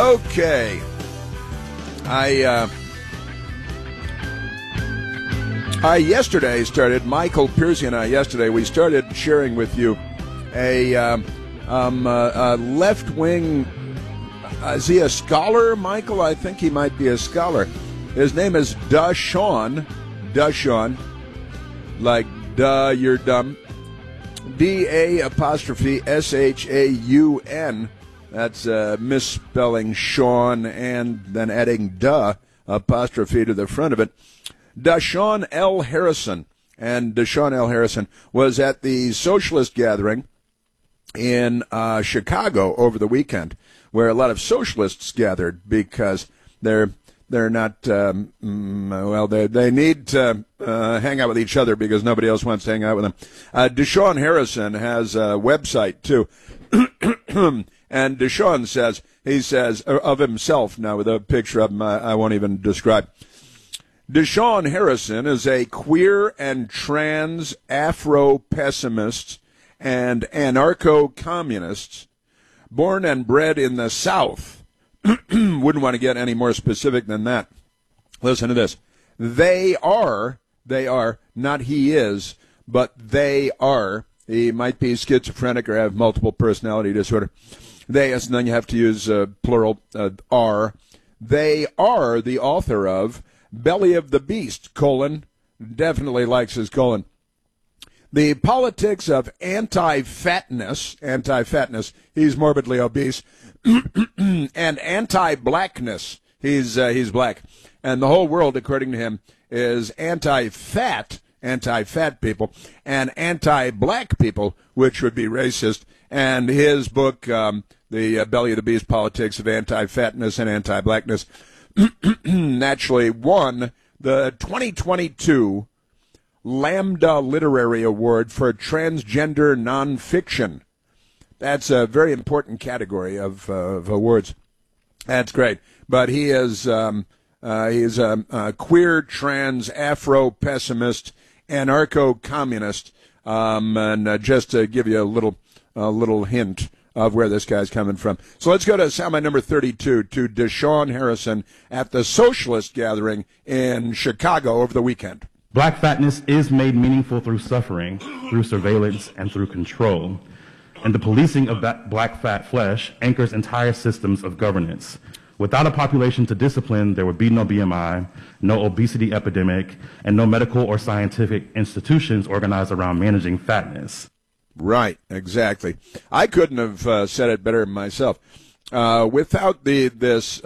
Okay. I yesterday started, Michael Piercy and I yesterday, we started sharing with you a left-wing, is he a scholar, Michael? I think he might be a scholar. His name is Dashaun, like duh, you're dumb. D-A''SHAUN. That's misspelling Sean and then adding duh, apostrophe to the front of it. Dashaun L. Harrison. And Dashaun L. Harrison was at the socialist gathering in Chicago over the weekend, where a lot of socialists gathered because they're not, they need to hang out with each other because nobody else wants to hang out with them. Dashaun Harrison has a website, too. And Dashaun says, of himself, now with a picture of him I won't even describe. Dashaun Harrison is a queer and trans Afro-pessimist and anarcho-communist born and bred in the South. Wouldn't want to get any more specific than that. Listen to this. They are, not he is, but they are. He might be schizophrenic or have multiple personality disorder. They, and then you have to use plural, are. They are the author of Belly of the Beast, definitely likes his colon. The politics of anti-fatness, he's morbidly obese, and anti-blackness, he's black. And the whole world, according to him, is anti-fat people, and anti-black people, which would be racist. And his book, The Belly of the Beast, Politics of Anti-Fatness and Anti-Blackness, naturally won the 2022 Lambda Literary Award for Transgender Nonfiction. That's a very important category of awards. That's great. But he is he's a queer, trans, Afro-pessimist, anarcho-communist. And just to give you a little hint of where this guy's coming from. So let's go to soundbite number 32 to Dashaun Harrison at the socialist gathering in Chicago over the weekend. Black fatness is made meaningful through suffering, through surveillance, and through control. And the policing of that black fat flesh anchors entire systems of governance. Without a population to discipline, there would be no BMI, no obesity epidemic, and no medical or scientific institutions organized around managing fatness. Right, exactly. I couldn't have said it better myself. Without it's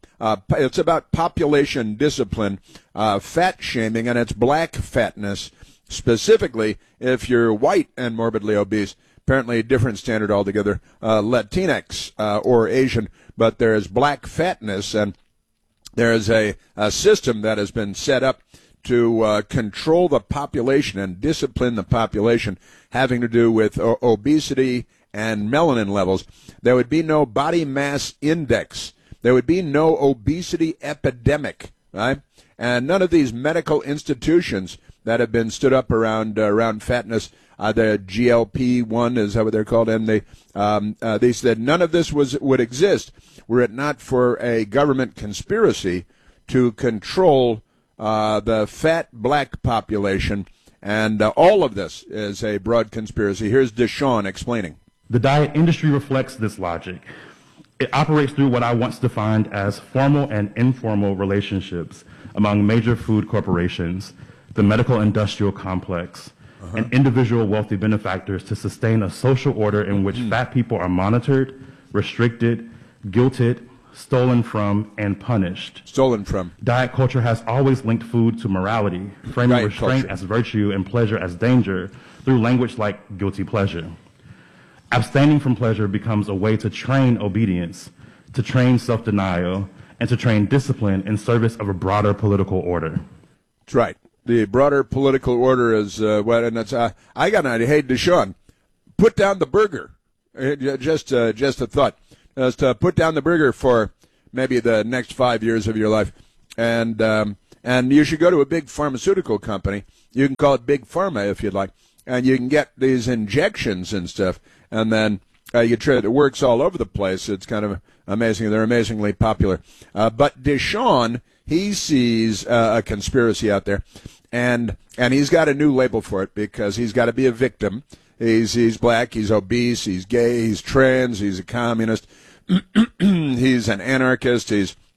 about population discipline, fat shaming, and it's black fatness, specifically if you're white and morbidly obese. Apparently a different standard altogether, Latinx or Asian, but there's black fatness, and there's a system that has been set up to control the population and discipline the population, having to do with obesity and melanin levels. There would be no body mass index. There would be no obesity epidemic, right? And none of these medical institutions that have been stood up around fatness, the GLP-1 is that what they're called, and they said none of this would exist were it not for a government conspiracy to control the fat black population, and all of this is a broad conspiracy. Here's Dashaun explaining. The diet industry reflects this logic. It operates through what I once defined as formal and informal relationships among major food corporations, the medical industrial complex, and individual wealthy benefactors to sustain a social order in which fat people are monitored, restricted, guilted, stolen from, and punished. Stolen from. Diet culture has always linked food to morality, framing Diet restraint culture as virtue and pleasure as danger through language like guilty pleasure. Abstaining from pleasure becomes a way to train obedience, to train self-denial, and to train discipline in service of a broader political order. That's right. The broader political order is and that's I got an idea. Hey, Dashaun, put down the burger. Just a thought. Just put down the burger for maybe the next 5 years of your life, and you should go to a big pharmaceutical company. You can call it Big Pharma if you'd like, and you can get these injections and stuff, and then it works all over the place. It's kind of amazing. They're amazingly popular. But Deshaun, he sees a conspiracy out there, and he's got a new label for it because he's got to be a victim. He's black, he's obese, he's gay, he's trans, he's a communist, he's an anarchist,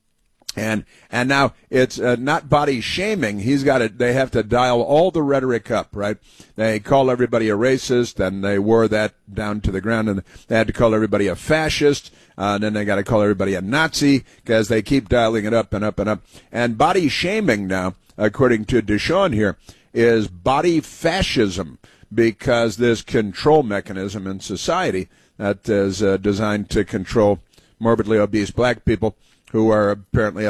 and now it's not body shaming. They have to dial all the rhetoric up, right? They call everybody a racist, and they wore that down to the ground, and they had to call everybody a fascist, and then they got to call everybody a Nazi because they keep dialing it up and up and up. And body shaming now, according to Deshaun here, is body fascism, because this control mechanism in society that is designed to control morbidly obese black people who are apparently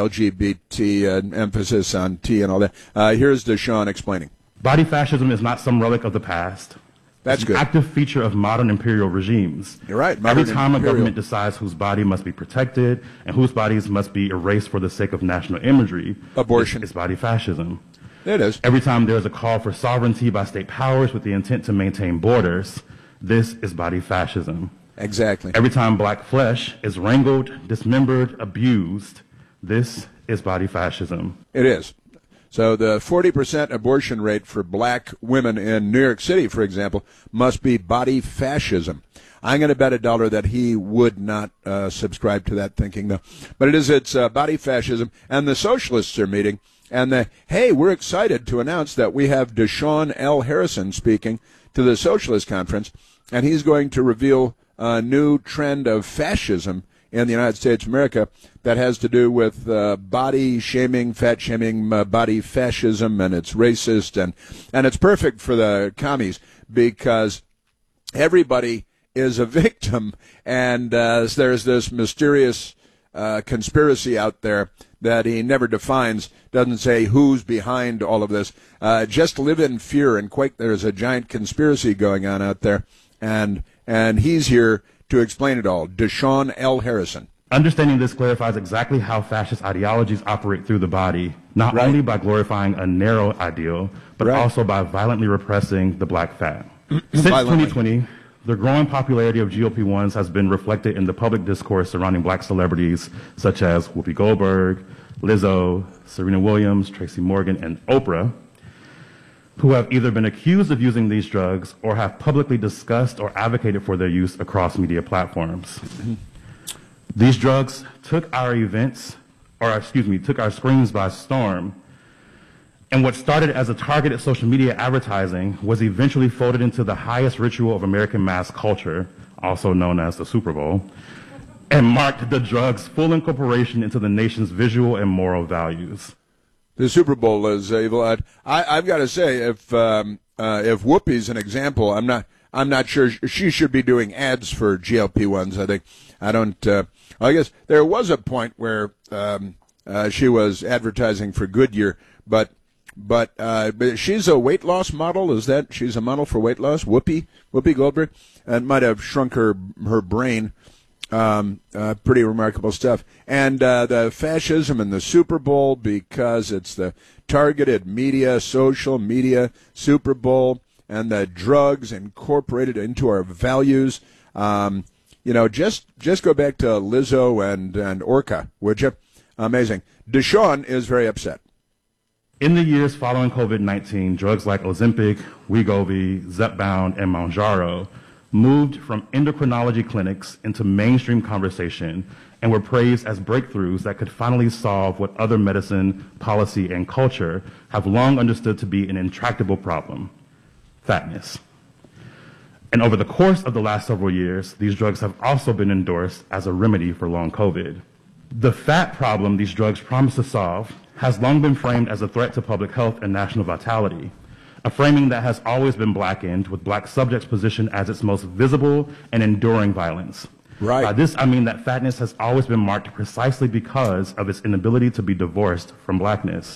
LGBT, emphasis on T and all that. Here's Deshaun explaining. Body fascism is not some relic of the past. That's good. It's an active feature of modern imperial regimes. You're right. Every time a government decides whose body must be protected and whose bodies must be erased for the sake of national imagery, abortion, it's body fascism. It is. Every time there's a call for sovereignty by state powers with the intent to maintain borders, this is body fascism. Exactly. Every time black flesh is wrangled, dismembered, abused, this is body fascism. It is. So the 40% abortion rate for black women in New York City, for example, must be body fascism. I'm going to bet $1 that he would not subscribe to that thinking, though. But it's body fascism, and the socialists are meeting. And hey, we're excited to announce that we have Deshaun L. Harrison speaking to the Socialist Conference, and he's going to reveal a new trend of fascism in the United States of America that has to do with body shaming, fat shaming, body fascism, and it's racist, and it's perfect for the commies because everybody is a victim, and there's this mysterious conspiracy out there that he never defines, doesn't say who's behind all of this. Just live in fear and quake. There's a giant conspiracy going on out there, and he's here to explain it all. Deshaun L. Harrison. Understanding this clarifies exactly how fascist ideologies operate through the body, not only by glorifying a narrow ideal, but also by violently repressing the black fat. Since 2020, the growing popularity of GLP-1s has been reflected in the public discourse surrounding black celebrities such as Whoopi Goldberg, Lizzo, Serena Williams, Tracy Morgan, and Oprah, who have either been accused of using these drugs or have publicly discussed or advocated for their use across media platforms. These drugs took our screens by storm, and what started as a targeted social media advertising was eventually folded into the highest ritual of American mass culture, also known as the Super Bowl, and marked the drug's full incorporation into the nation's visual and moral values. The Super Bowl is evil. I've got to say, if Whoopi's an example, I'm not sure she should be doing ads for GLP-1s. I guess there was a point where she was advertising for Goodyear, but she's a weight loss model. She's a model for weight loss? Whoopi Goldberg? And might have shrunk her brain. Pretty remarkable stuff. And the fascism and the Super Bowl, because it's the targeted media, social media, Super Bowl, and the drugs incorporated into our values. Just go back to Lizzo and Orca, would you? Amazing. Deshaun is very upset. In the years following COVID-19, drugs like Ozempic, Wegovy, Zepbound, and Mounjaro moved from endocrinology clinics into mainstream conversation and were praised as breakthroughs that could finally solve what other medicine, policy, and culture have long understood to be an intractable problem: fatness. And over the course of the last several years, these drugs have also been endorsed as a remedy for long COVID. The fat problem these drugs promise to solve has long been framed as a threat to public health and national vitality, a framing that has always been blackened, with black subjects positioned as its most visible and enduring violence. Right. By this, I mean that fatness has always been marked precisely because of its inability to be divorced from blackness.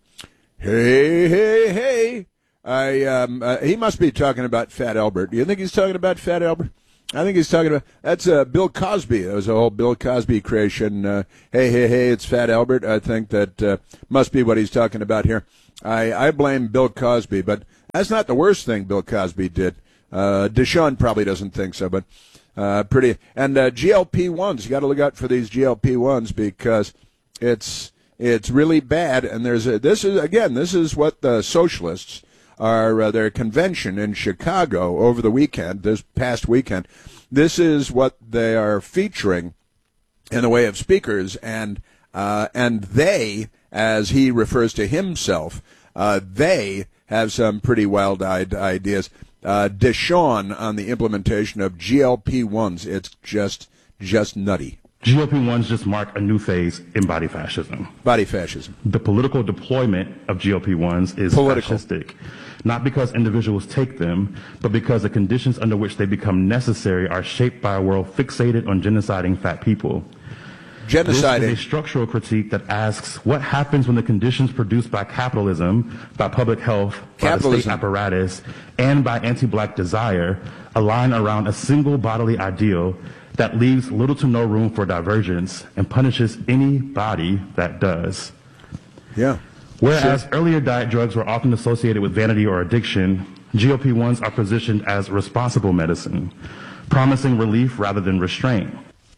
Hey. He must be talking about Fat Albert. Do you think he's talking about Fat Albert? I think he's talking about, that's Bill Cosby. That was a whole Bill Cosby creation. Hey, it's Fat Albert. I think that must be what he's talking about here. I blame Bill Cosby, but that's not the worst thing Bill Cosby did. Deshaun probably doesn't think so, but Pretty. And GLP-1s, you got to look out for these GLP-1s because it's really bad. And this is what the socialists are, their convention in Chicago over the weekend, this past weekend. This is what they are featuring in the way of speakers, and they, as he refers to himself, they have some pretty wild-eyed ideas. DeShawn on the implementation of GLP-1s. It's just nutty. GLP-1s just mark a new phase in body fascism. Body fascism. The political deployment of GLP-1s is fascistic, not because individuals take them, but because the conditions under which they become necessary are shaped by a world fixated on genociding fat people. Genociding. This is a structural critique that asks what happens when the conditions produced by capitalism, by public health, by the state apparatus, and by anti-black desire align around a single bodily ideal that leaves little to no room for divergence and punishes any body that does. Yeah. Whereas earlier diet drugs were often associated with vanity or addiction, GLP-1s are positioned as responsible medicine, promising relief rather than restraint.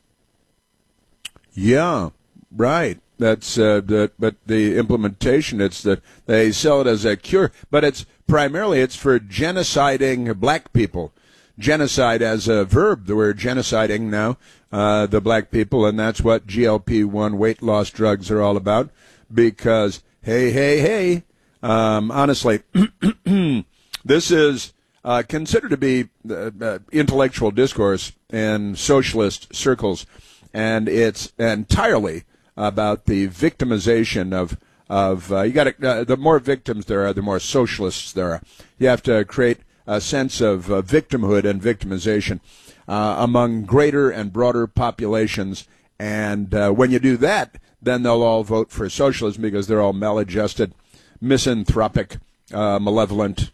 Yeah, right. That's but the implementation. It's that they sell it as a cure, but it's primarily for genociding black people. Genocide as a verb. We're genociding now the black people, and that's what GLP-1 weight loss drugs are all about. Because hey, honestly, this is considered to be intellectual discourse in socialist circles. And it's entirely about the victimization of you got the more victims there are, the more socialists there are. You have to create a sense of victimhood and victimization among greater and broader populations. And when you do that, then they'll all vote for socialism because they're all maladjusted, misanthropic, malevolent,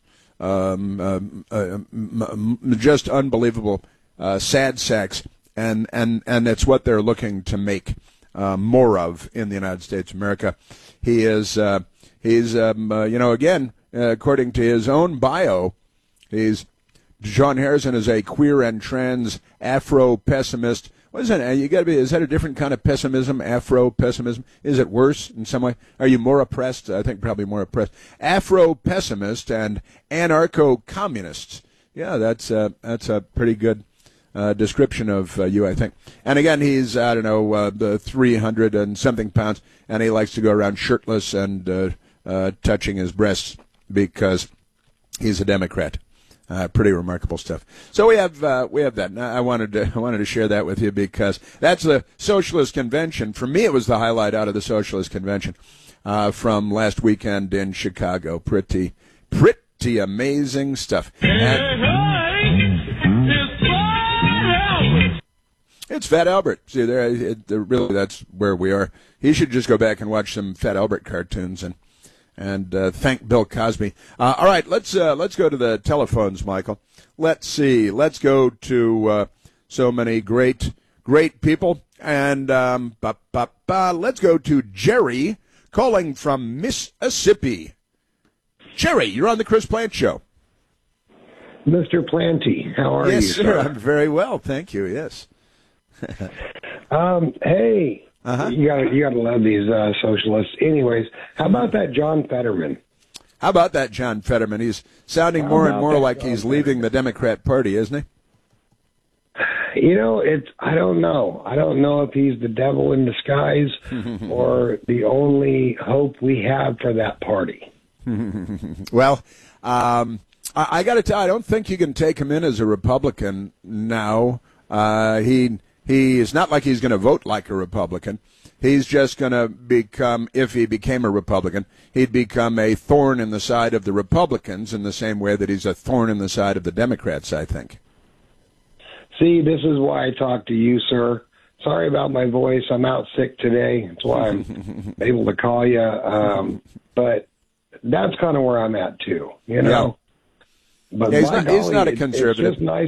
just unbelievable sad sacks. And it's what they're looking to make more of in the United States of America. He's again, according to his own bio, John Harrison is a queer and trans Afro pessimist. What is that? Is that a different kind of pessimism? Afro pessimism? Is it worse in some way? Are you more oppressed? I think probably more oppressed. Afro pessimist and anarcho communist. Yeah, that's a pretty good description of you, I think. And again, he's, the 300 and something pounds, and he likes to go around shirtless and touching his breasts because he's a Democrat. Pretty remarkable stuff. So we have that. I wanted to share that with you because that's the Socialist Convention. For me, it was the highlight out of the Socialist Convention from last weekend in Chicago. Pretty amazing stuff. It's Fat Albert. See, really, that's where we are. He should just go back and watch some Fat Albert cartoons and thank Bill Cosby. All right, let's go to the telephones, Michael. Let's see. Let's go to so many great people. And let's go to Jerry calling from Mississippi. Jerry, you're on the Chris Plante Show. Mr. Planty, how are you, Yes, sir. I'm very well, thank you. Yes. Hey, you gotta love these socialists. Anyways, how about that John Fetterman? How about that John Fetterman? He's sounding more and more like he's leaving the Democrat Party, isn't he? You know, I don't know. I don't know if he's the devil in disguise or the only hope we have for that party. Well, I got to tell you, I don't think you can take him in as a Republican now. He is not like he's going to vote like a Republican. He's just going to become, if he became a Republican, he'd become a thorn in the side of the Republicans in the same way that he's a thorn in the side of the Democrats, I think. See, this is why I talk to you, sir. Sorry about my voice. I'm out sick today. That's why I'm able to call you. But that's kind of where I'm at, too, you know. Yeah. But yeah, he's not a conservative. It's just nice.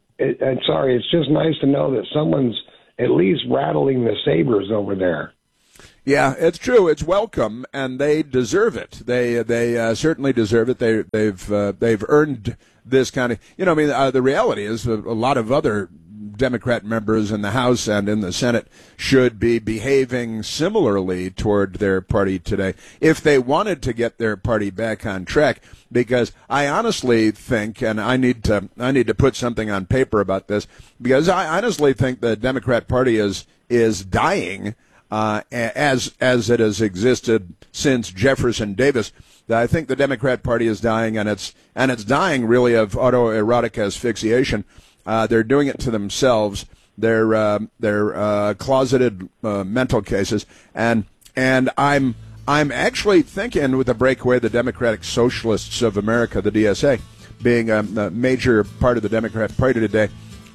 It's just nice to know that someone's at least rattling the sabers over there. Yeah, it's true. It's welcome, and they deserve it. They certainly deserve it. They've earned this kind of. The reality is a lot of other Democrat members in the House and in the Senate should be behaving similarly toward their party today if they wanted to get their party back on track. Because I honestly think, and I need to put something on paper about this, because I honestly think the Democrat Party is dying as it has existed since Jefferson Davis. I think the Democrat Party is dying, and it's dying really of autoerotic asphyxiation. They're doing it to themselves. They're closeted mental cases, and I'm actually thinking, with the breakaway, the Democratic Socialists of America, the DSA, being a major part of the Democrat Party today.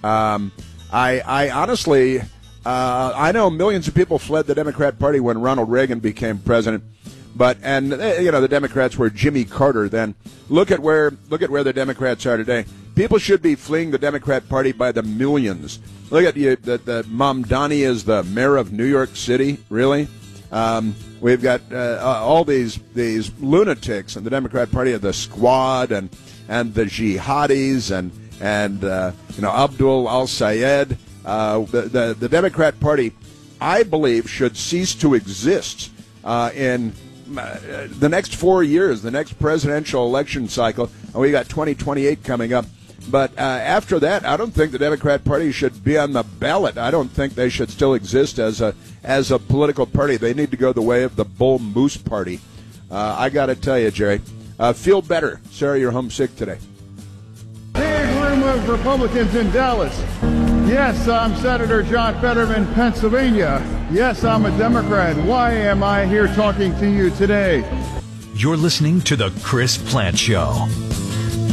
I honestly, I know millions of people fled the Democrat Party when Ronald Reagan became president. The Democrats were Jimmy Carter then. Look at where the Democrats are today. People should be fleeing the Democrat Party by the millions. Look at the Mamdani is the mayor of New York City. Really, we've got all these lunatics in the Democrat Party, of the Squad and the jihadis and Abdul al-Sayed. The Democrat Party, I believe, should cease to exist in the next 4 years, the next presidential election cycle. And we got 2028 coming up. But after that, I don't think the Democrat Party should be on the ballot. I don't think they should still exist as a political party. They need to go the way of the Bull Moose Party. I got to tell you, Jerry, feel better. Sarah, you're homesick today. Big room of Republicans in Dallas. Yes, I'm Senator John Fetterman, Pennsylvania. Yes, I'm a Democrat. Why am I here talking to you today? You're listening to The Chris Plante Show.